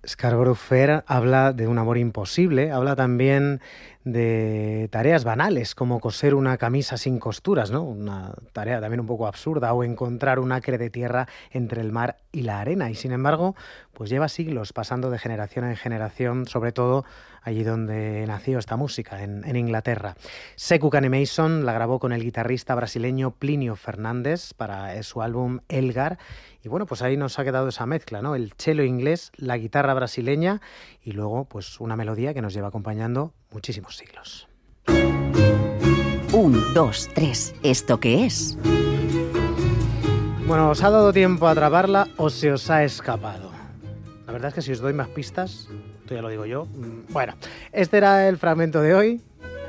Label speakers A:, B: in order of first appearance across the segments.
A: Scarborough Fair habla de un amor imposible, habla también de tareas banales como coser una camisa sin costuras, ¿no? Una tarea también un poco absurda, o encontrar un acre de tierra entre el mar y la arena. Y sin embargo, pues lleva siglos pasando de generación en generación, sobre todo allí donde nació esta música, en Inglaterra. Sekou Canemason la grabó con el guitarrista brasileño Plinio Fernández para su álbum Elgar. Y bueno, pues ahí nos ha quedado esa mezcla, ¿no? El cello inglés, la guitarra brasileña y luego pues una melodía que nos lleva acompañando muchísimos siglos.
B: 1, 2, 3, ¿esto qué es?
A: Bueno, ¿os ha dado tiempo a atraparla o se os ha escapado? La verdad es que si os doy más pistas, esto ya lo digo yo. Bueno, este era el fragmento de hoy.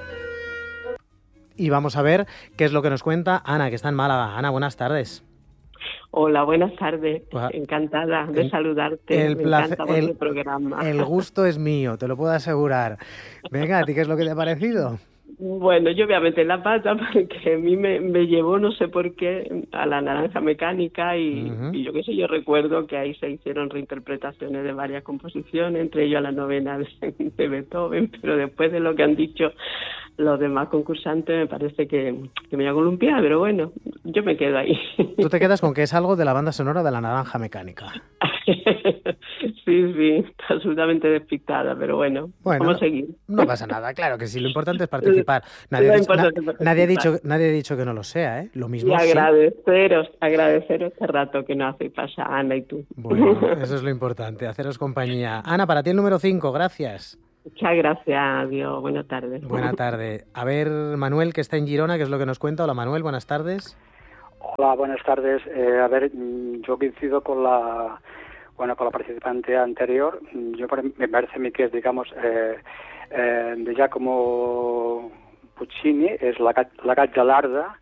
A: Y vamos a ver qué es lo que nos cuenta Ana, que está en Málaga. Ana, buenas tardes.
C: Hola, buenas tardes. Encantada de saludarte. Me encanta vuestro programa.
A: El gusto es mío, te lo puedo asegurar. Venga, ¿a ti qué es lo que te ha parecido?
C: Bueno, yo voy a meter la pata porque a mí me llevó, no sé por qué, a la Naranja Mecánica y yo qué sé, yo recuerdo que ahí se hicieron reinterpretaciones de varias composiciones, entre ellas la novena de Beethoven, pero después de lo que han dicho los demás concursantes me parece que me voy a columpiar, pero bueno, yo me quedo ahí.
A: Tú te quedas con que es algo de la banda sonora de la Naranja Mecánica.
C: Sí, absolutamente despistada, pero bueno, vamos a seguir.
A: No pasa nada, claro que sí, lo importante es participar. Nadie ha dicho que no lo sea, ¿eh? Lo mismo.
C: Y agradeceros este rato que nos hacéis pasar, Ana y tú.
A: Bueno, eso es lo importante, haceros compañía. Ana, para ti el número 5, gracias.
C: Muchas gracias, adiós, buenas tardes.
A: Buenas tardes. A ver, Manuel, que está en Girona, ¿qué es lo que nos cuenta? Hola, Manuel, buenas tardes.
D: Hola, buenas tardes. A ver, yo coincido con la participante anterior. Me parece a mí que es, digamos, de Giacomo Puccini, es la Gazza Larda,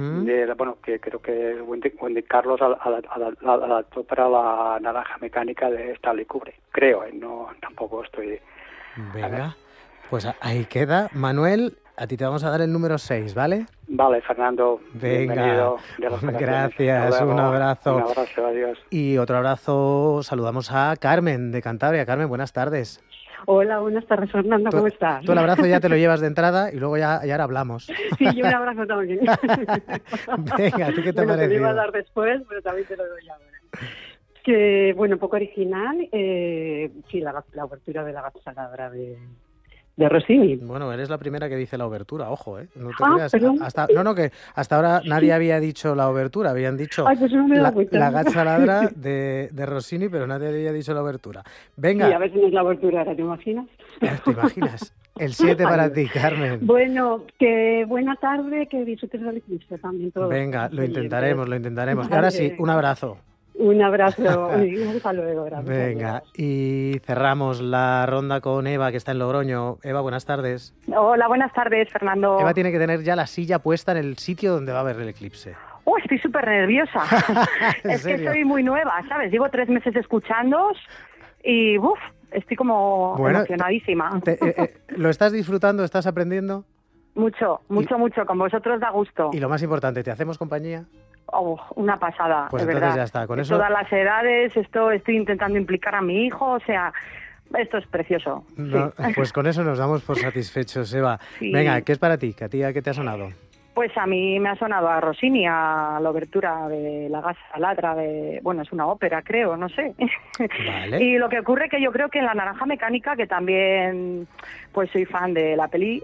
D: que creo que Wendy Carlos adaptó para la Naranja Mecánica de Stanley Kubrick. Creo, no, tampoco estoy...
A: Venga, pues ahí queda. Manuel, a ti te vamos a dar el número 6, ¿vale?
D: Vale, Fernando.
A: Venga, gracias, un abrazo.
D: Un abrazo, adiós.
A: Y otro abrazo, saludamos a Carmen de Cantabria. Carmen, buenas tardes.
E: Hola, buenas tardes, Fernando, ¿cómo estás?
A: Tú el abrazo ya te lo llevas de entrada y luego ya ahora hablamos.
E: Sí, yo un abrazo también.
A: Venga, ¿a ti qué te ha parecido?
E: Te lo iba a dar después, pero también te lo doy ahora. Que, bueno, un poco original, sí, la obertura de la Gazza Ladra de Rossini.
A: Bueno, eres la primera que dice la obertura, ojo, ¿eh? No te creas. Que hasta ahora nadie había dicho la obertura, habían dicho
E: pues no
A: la Gazza Ladra de Rossini, pero nadie había dicho la obertura. Venga.
E: Y a ver si no es la obertura, ¿te imaginas?
A: ¿Te imaginas? El 7 para ti, Carmen.
E: Bueno, que buena tarde, que disfrutes del eclipse también todos.
A: Venga, lo intentaremos. Y ahora sí, un abrazo.
E: Un abrazo y hasta luego. Gracias.
A: Venga, y cerramos la ronda con Eva, que está en Logroño. Eva, buenas tardes.
F: Hola, buenas tardes, Fernando.
A: Eva tiene que tener ya la silla puesta en el sitio donde va a ver el eclipse.
F: Estoy súper nerviosa. Es que soy muy nueva, ¿sabes? Llevo 3 meses escuchándoos y estoy como emocionadísima.
A: ¿Lo estás disfrutando? ¿Estás aprendiendo?
F: Mucho. Con vosotros da gusto.
A: Y lo más importante, ¿te hacemos compañía?
F: Una pasada,
A: pues
F: de
A: entonces
F: verdad.
A: Ya está. Con
F: de
A: eso...
F: todas las edades, estoy intentando implicar a mi hijo, o sea, esto es precioso.
A: No,
F: sí.
A: Pues con eso nos damos por satisfechos, Eva.
F: Sí.
A: Venga, ¿qué es para ti? ¿A qué te ha sonado?
F: Pues a mí me ha sonado a Rossini, a la obertura de la Gazza Ladra, es una ópera, creo, no sé.
A: Vale.
F: Y lo que ocurre que yo creo que en la Naranja Mecánica, que también pues soy fan de la peli,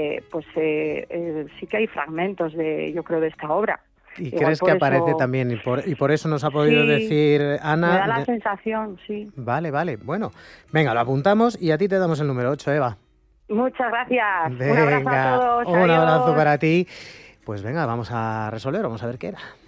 F: sí que hay fragmentos de esta obra.
A: ¿Y crees que aparece también? Y por eso nos ha podido decir Ana...
F: Me da la sensación, sí.
A: Vale. Bueno, venga, lo apuntamos y a ti te damos el número 8, Eva.
F: Muchas gracias.
A: Venga,
F: un abrazo a todos.
A: Un abrazo para ti. Pues venga, vamos a resolver, vamos a ver qué era.